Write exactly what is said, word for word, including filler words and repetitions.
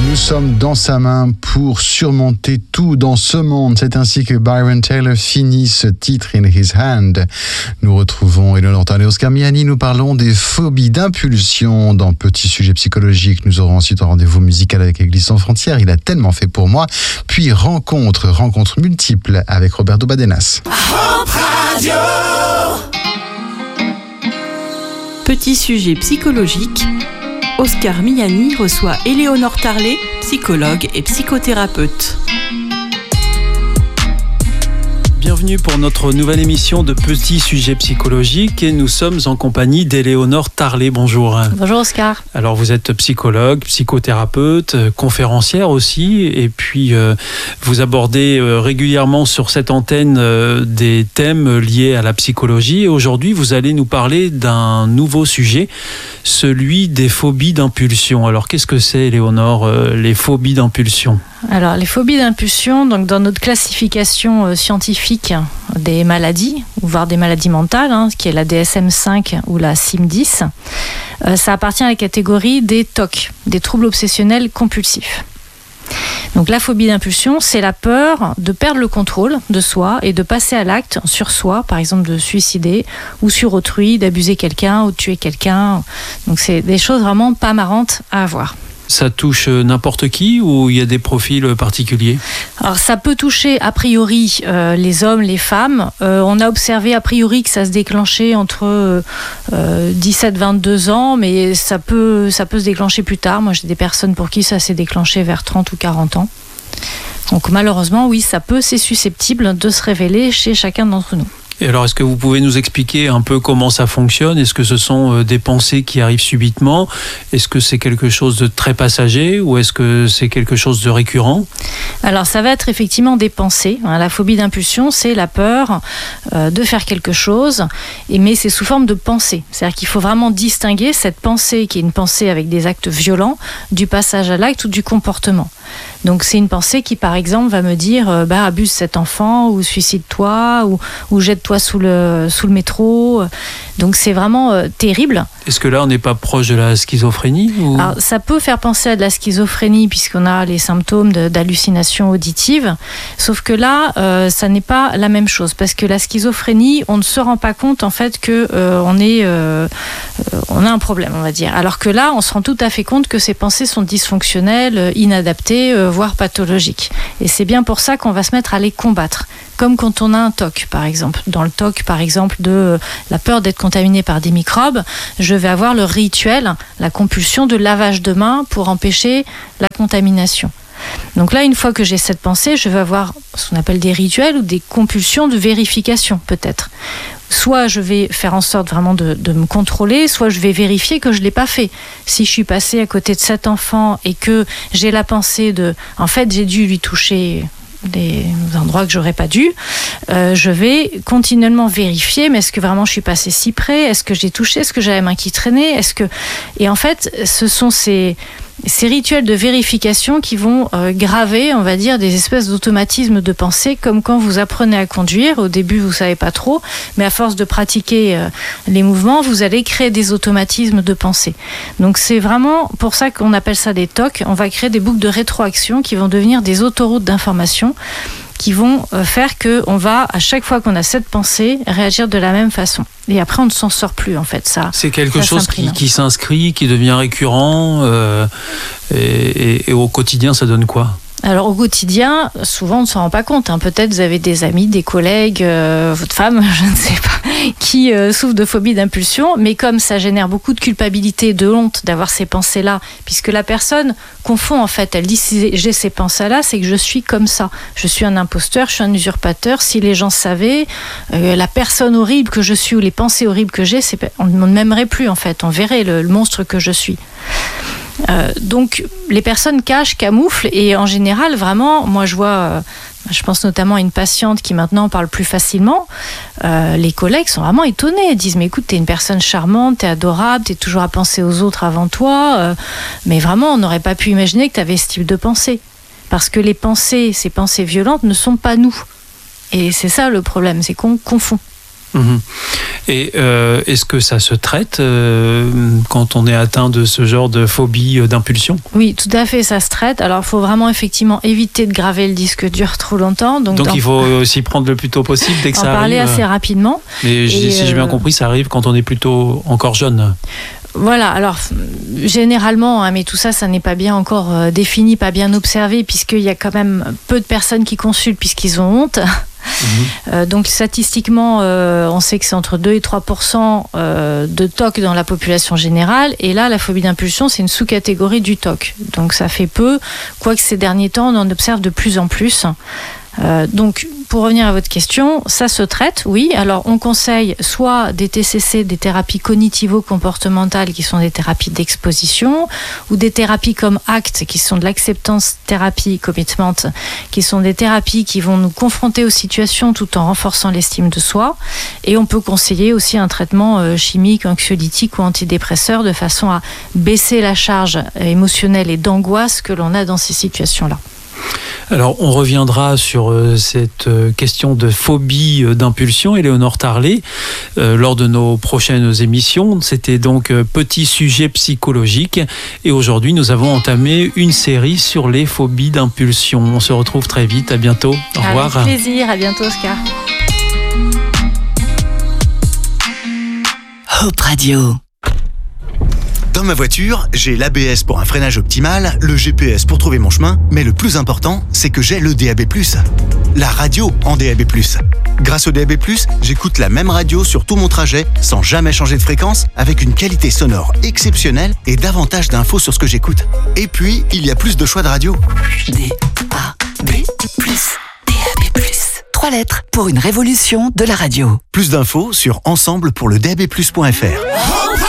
Nous sommes dans sa main pour surmonter tout dans ce monde. C'est ainsi que Byron Taylor finit ce titre In His Hand. Nous retrouvons Eleonore Tarlet et Oscar Miani. Nous parlons des phobies d'impulsion. Dans Petit Sujet Psychologique, nous aurons ensuite un rendez-vous musical avec Église sans frontières. Il a tellement fait pour moi. Puis rencontre, rencontre multiple avec Roberto Badenas. Petit Sujet Psychologique. Oscar Miani reçoit Eleonore Tarlet, psychologue et psychothérapeute. Bienvenue pour notre nouvelle émission de Petit Sujet Psychologique et nous sommes en compagnie d'Eleonore Tarlet. Bonjour. Bonjour Oscar. Alors vous êtes psychologue, psychothérapeute, conférencière aussi et puis euh, vous abordez euh, régulièrement sur cette antenne euh, des thèmes liés à la psychologie et aujourd'hui vous allez nous parler d'un nouveau sujet, celui des phobies d'impulsion. Alors qu'est-ce que c'est Eleonore, euh, les phobies d'impulsion ? Alors, les phobies d'impulsion, donc dans notre classification euh, scientifique des maladies, voire des maladies mentales, hein, qui est la D S M cinq ou la C I M dix, euh, ça appartient à la catégorie des T O C, des troubles obsessionnels compulsifs. Donc la phobie d'impulsion, c'est la peur de perdre le contrôle de soi et de passer à l'acte sur soi, par exemple de suicider, ou sur autrui, d'abuser quelqu'un ou de tuer quelqu'un. Donc c'est des choses vraiment pas marrantes à avoir. Ça touche n'importe qui ou il y a des profils particuliers ? Alors ça peut toucher a priori euh, les hommes, les femmes. Euh, on a observé a priori que ça se déclenchait entre euh, dix-sept et vingt-deux ans, mais ça peut, ça peut se déclencher plus tard. Moi j'ai des personnes pour qui ça s'est déclenché vers trente ou quarante ans. Donc malheureusement oui, ça peut, c'est susceptible de se révéler chez chacun d'entre nous. Et alors, est-ce que vous pouvez nous expliquer un peu comment ça fonctionne ? Est-ce que ce sont des pensées qui arrivent subitement ? Est-ce que c'est quelque chose de très passager ou est-ce que c'est quelque chose de récurrent ? Alors, ça va être effectivement des pensées. La phobie d'impulsion, c'est la peur de faire quelque chose, mais c'est sous forme de pensée. C'est-à-dire qu'il faut vraiment distinguer cette pensée qui est une pensée avec des actes violents du passage à l'acte ou du comportement. Donc c'est une pensée qui par exemple va me dire euh, bah, abuse cet enfant ou suicide-toi ou, ou jette-toi sous le, sous le métro. Donc c'est vraiment euh, terrible. Est-ce que là on n'est pas proche de la schizophrénie ou... Alors, ça peut faire penser à de la schizophrénie puisqu'on a les symptômes de, d'hallucination auditive, sauf que là euh, ça n'est pas la même chose parce que la schizophrénie on ne se rend pas compte en fait que euh, on, est, euh, euh, on a un problème on va dire, alors que là on se rend tout à fait compte que ces pensées sont dysfonctionnelles, inadaptées, euh, voire pathologiques. Et c'est bien pour ça qu'on va se mettre à les combattre. Comme quand on a un T O C, par exemple. Dans le T O C, par exemple, de la peur d'être contaminé par des microbes, je vais avoir le rituel, la compulsion de lavage de mains pour empêcher la contamination. Donc là, une fois que j'ai cette pensée, je vais avoir ce qu'on appelle des rituels ou des compulsions de vérification, peut-être. Soit je vais faire en sorte vraiment de, de me contrôler, soit je vais vérifier que je ne l'ai pas fait. Si je suis passée à côté de cet enfant et que j'ai la pensée de... En fait, j'ai dû lui toucher des endroits que j'aurais pas dû, euh, je vais continuellement vérifier, mais est-ce que vraiment je suis passée si près ? Est-ce que j'ai touché ? Est-ce que j'avais la main qui traînait ? Est-ce que... Et en fait, ce sont ces... ces rituels de vérification qui vont euh, graver, on va dire, des espèces d'automatismes de pensée, comme quand vous apprenez à conduire. Au début, vous savez pas trop, mais à force de pratiquer euh, les mouvements, vous allez créer des automatismes de pensée. Donc, c'est vraiment pour ça qu'on appelle ça des T O C. On va créer des boucles de rétroaction qui vont devenir des autoroutes d'information qui vont faire qu'on va, à chaque fois qu'on a cette pensée, réagir de la même façon. Et après, on ne s'en sort plus, en fait. Ça, c'est quelque ça chose qui, qui s'inscrit, qui devient récurrent, euh, et, et, et au quotidien, ça donne quoi ? Alors au quotidien, souvent on ne s'en rend pas compte. Hein. Peut-être vous avez des amis, des collègues, euh, votre femme, je ne sais pas, qui euh, souffrent de phobie d'impulsion. Mais comme ça génère beaucoup de culpabilité, de honte d'avoir ces pensées-là, puisque la personne confond en fait, elle dit si j'ai ces pensées-là, c'est que je suis comme ça. Je suis un imposteur, je suis un usurpateur. Si les gens savaient, euh, la personne horrible que je suis ou les pensées horribles que j'ai, c'est, on ne m'aimerait plus en fait. On verrait le, le monstre que je suis. Euh, donc les personnes cachent, camouflent et en général vraiment, moi je vois, euh, je pense notamment à une patiente qui maintenant parle plus facilement, euh, les collègues sont vraiment étonnés, ils disent mais écoute t'es une personne charmante, t'es adorable, t'es toujours à penser aux autres avant toi, euh, mais vraiment on n'aurait pas pu imaginer que t'avais ce type de pensée, parce que les pensées, ces pensées violentes ne sont pas nous, et c'est ça le problème, c'est qu'on confond. Mmh. Et euh, est-ce que ça se traite euh, quand on est atteint de ce genre de phobie d'impulsion ? Oui, tout à fait, ça se traite. Alors, il faut vraiment effectivement éviter de graver le disque dur trop longtemps. Donc, Donc dans... il faut s'y prendre le plus tôt possible dès que en ça arrive. parler assez rapidement. Mais Et si j'ai euh... bien compris, ça arrive quand on est plutôt encore jeune. Voilà, alors généralement, hein, mais tout ça, ça n'est pas bien encore euh, défini, pas bien observé, puisqu'il y a quand même peu de personnes qui consultent puisqu'ils ont honte. Mmh. Euh, donc statistiquement, euh, on sait que c'est entre deux et trois pour cent euh, de T O C dans la population générale. Et là, la phobie d'impulsion, c'est une sous-catégorie du T O C. Donc ça fait peu, quoique ces derniers temps, on en observe de plus en plus. Euh, donc, pour revenir à votre question, ça se traite, oui. Alors, on conseille soit des T C C, des thérapies cognitivo-comportementales, qui sont des thérapies d'exposition, ou des thérapies comme A C T, qui sont de l'acceptance thérapie, commitment, qui sont des thérapies qui vont nous confronter aux situations tout en renforçant l'estime de soi. Et on peut conseiller aussi un traitement euh, chimique, anxiolytique ou antidépresseur, de façon à baisser la charge émotionnelle et d'angoisse que l'on a dans ces situations-là. Alors, on reviendra sur euh, cette euh, question de phobie euh, d'impulsion, Éléonore Tarlet, euh, lors de nos prochaines émissions. C'était donc euh, Petit sujet psychologique. Et aujourd'hui, nous avons entamé une série sur les phobies d'impulsion. On se retrouve très vite. À bientôt. Au revoir. Avec plaisir. À bientôt, Oscar. Hope Radio. Dans ma voiture, j'ai l'A B S pour un freinage optimal, le G P S pour trouver mon chemin, mais le plus important, c'est que j'ai le D A B plus, la radio en D A B plus. Grâce au D A B plus, j'écoute la même radio sur tout mon trajet, sans jamais changer de fréquence, avec une qualité sonore exceptionnelle et davantage d'infos sur ce que j'écoute. Et puis, il y a plus de choix de radio. D A B plus, D A B plus. Trois lettres pour une révolution de la radio. Plus d'infos sur ensemble pour le D A B plus point F R.